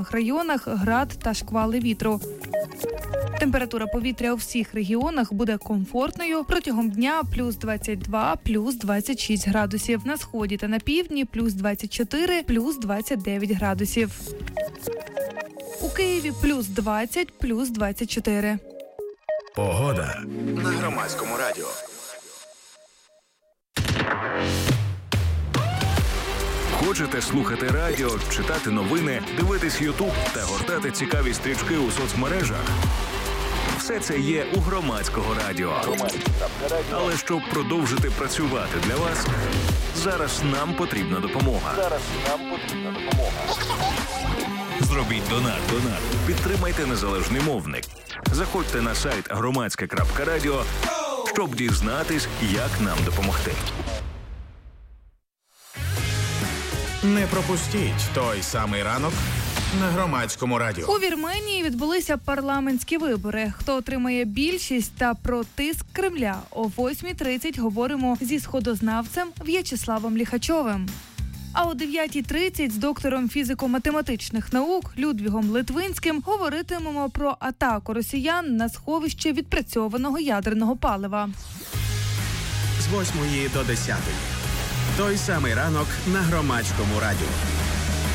окремих районах град та шквали вітру. Температура повітря у всіх регіонах буде комфортною. Протягом дня плюс 22, плюс 26 градусів. На сході та на півдні плюс 24, плюс 29 градусів. У Києві плюс 20, плюс 24. Погода на Громадському радіо. Хочете слухати радіо, читати новини, дивитись Ютуб та гортати цікаві стрічки у соцмережах? Все це є у Громадського радіо. Але щоб продовжити працювати для вас, зараз нам потрібна допомога. Зробіть донат. Підтримайте незалежний мовник. Заходьте на сайт громадське.радіо, щоб дізнатись, як нам допомогти. Не пропустіть той самий ранок на Громадському радіо. У Вірменії відбулися парламентські вибори. Хто отримає більшість та про тиск Кремля? О 8:30 говоримо зі сходознавцем В'ячеславом Ліхачовим. А о 9:30 з доктором фізико-математичних наук Людвігом Литвинським говоритимемо про атаку росіян на сховище відпрацьованого ядерного палива. З 8 до 10. Той самий ранок на Громадському радіо.